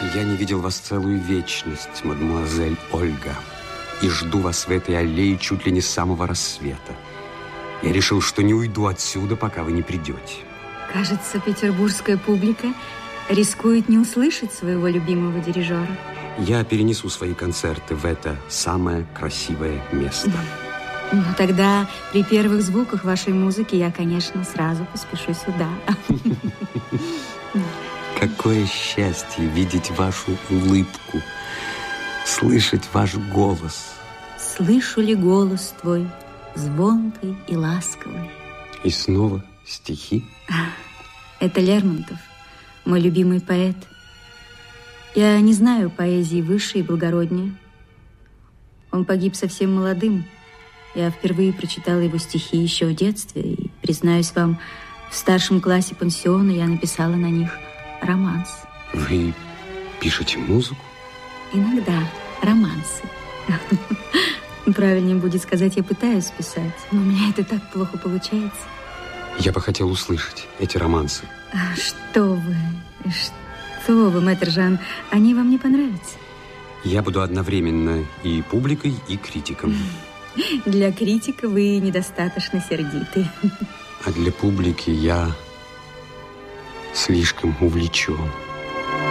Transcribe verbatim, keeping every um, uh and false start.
Я не видел вас целую вечность, мадемуазель Ольга, и жду вас в этой аллее чуть ли не с самого рассвета. Я решил, что не уйду отсюда, пока вы не придете. Кажется, петербургская публика рискует не услышать своего любимого дирижера. Я перенесу свои концерты в это самое красивое место. Ну, тогда при первых звуках вашей музыки я, конечно, сразу поспешу сюда. Какое счастье видеть вашу улыбку, слышать ваш голос. Слышу ли голос твой, звонкий и ласковый? И снова стихи? Это Лермонтов, мой любимый поэт. Я не знаю поэзии выше и благороднее. Он погиб совсем молодым. Я впервые прочитала его стихи еще в детстве. И, признаюсь вам, в старшем классе пансиона я написала на них романс. Вы пишете музыку? Иногда романсы. Правильнее будет сказать, я пытаюсь писать, но у меня это так плохо получается. Я бы хотел услышать эти романсы. Что вы, что вы, мэтр Жан, они вам не понравятся? Я буду одновременно и публикой, и критиком. Для критика вы недостаточно сердиты. А для публики я слишком увлечен.